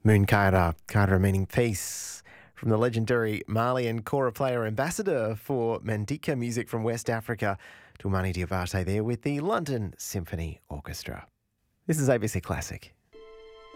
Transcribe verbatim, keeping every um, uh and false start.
Moon Kaira, Kaira meaning peace, from the legendary Malian kora player ambassador for Mandika music from West Africa, Toumani Diabate there with the London Symphony Orchestra. This is A B C Classic.